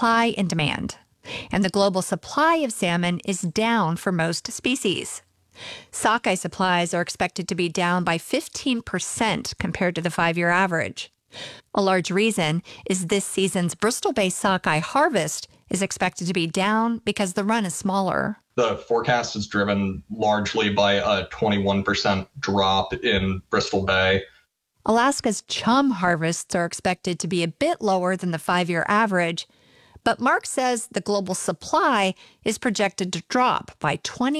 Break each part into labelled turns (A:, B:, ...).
A: supply and demand. And the global supply of salmon is down for most species. Sockeye supplies are expected to be down by 15% compared to the 5-year average. A large reason is this season's Bristol Bay sockeye harvest is expected to be down because the run is smaller.
B: The forecast is driven largely by a 21% drop in Bristol Bay.
A: Alaska's chum harvests are expected to be a bit lower than the 5-year average, but Mark says the global supply is projected to drop by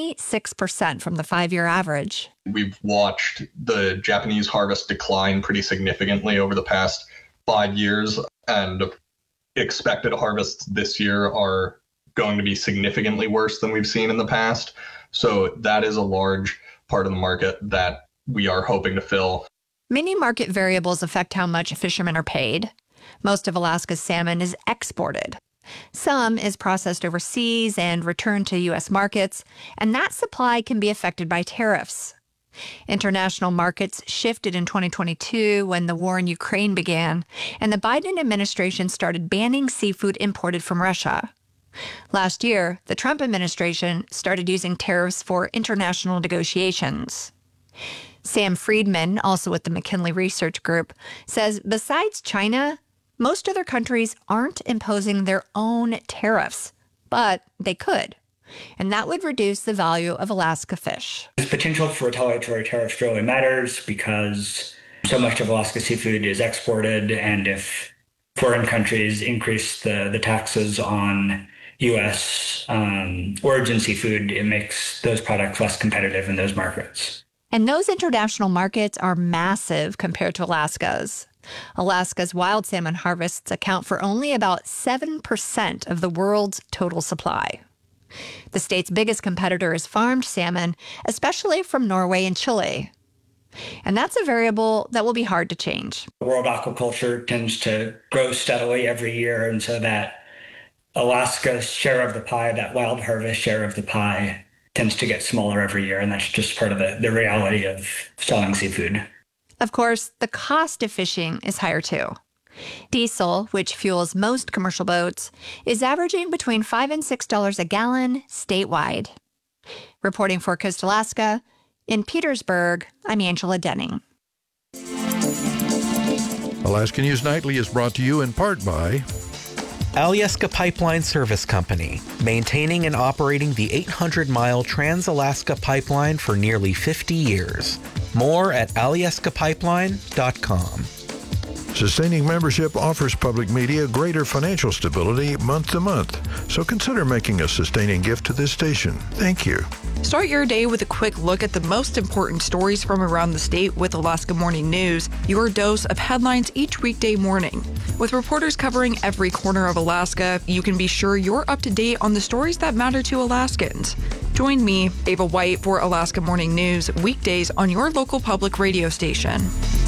A: 26% from the 5-year average.
B: We've watched the Japanese harvest decline pretty significantly over the past 5 years, and expected harvests this year are going to be significantly worse than we've seen in the past. So that is a large part of the market that we are hoping to fill.
A: Many market variables affect how much fishermen are paid. Most of Alaska's salmon is exported. Some is processed overseas and returned to U.S. markets, and that supply can be affected by tariffs. International markets shifted in 2022 when the war in Ukraine began, and the Biden administration started banning seafood imported from Russia. Last year, the Trump administration started using tariffs for international negotiations. Sam Friedman, also with the McKinley Research Group, says besides China, most other countries aren't imposing their own tariffs, but they could. And that would reduce the value of Alaska fish.
C: The potential for retaliatory tariffs really matters because so much of Alaska seafood is exported, and if foreign countries increase the taxes on U.S. origin seafood, it makes those products less competitive in those markets.
A: And those international markets are massive compared to Alaska's. Alaska's wild salmon harvests account for only about 7% of the world's total supply. The state's biggest competitor is farmed salmon, especially from Norway and Chile. And that's a variable that will be hard to change.
C: World aquaculture tends to grow steadily every year, and so that Alaska's share of the pie, that wild harvest share of the pie, tends to get smaller every year, and that's just part of the reality of selling seafood.
A: Of course, the cost of fishing is higher too. Diesel, which fuels most commercial boats, is averaging between $5 and $6 a gallon statewide. Reporting for Coast Alaska, in Petersburg, I'm Angela Denning.
D: Alaska News Nightly is brought to you in part by
E: Alyeska Pipeline Service Company, maintaining and operating the 800-mile Trans-Alaska Pipeline for nearly 50 years. More at alyeskapipeline.com.
D: Sustaining membership offers public media greater financial stability month to month, so consider making a sustaining gift to this station. Thank you.
F: Start your day with a quick look at the most important stories from around the state with Alaska Morning News, your dose of headlines each weekday morning. With reporters covering every corner of Alaska, you can be sure you're up to date on the stories that matter to Alaskans. Join me, Ava White, for Alaska Morning News, weekdays on your local public radio station.